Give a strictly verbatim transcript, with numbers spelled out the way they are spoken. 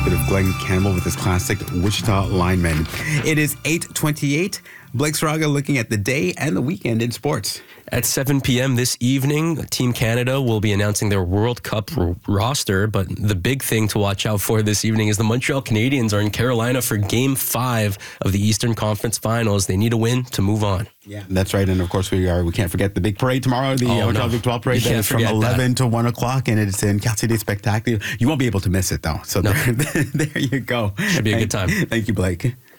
bit of Glenn Campbell with his classic Wichita Lineman. It is eight twenty-eight. Blake Saraga looking at the day and the weekend in sports. At seven p.m. this evening, Team Canada will be announcing their World Cup r- roster, but the big thing to watch out for this evening is the Montreal Canadiens are in Carolina for Game five of the Eastern Conference Finals. They need a win to move on. Yeah, that's right. And of course, we are. We can't forget the big parade tomorrow, the Oh, Hotel no. Victoire parade. You That can't is from forget eleven that. to one o'clock, and it's in Quartier des Spectacles. You won't be able to miss it, though. So No. there, there you go. Should be a Thank- good time. Thank you, Blake.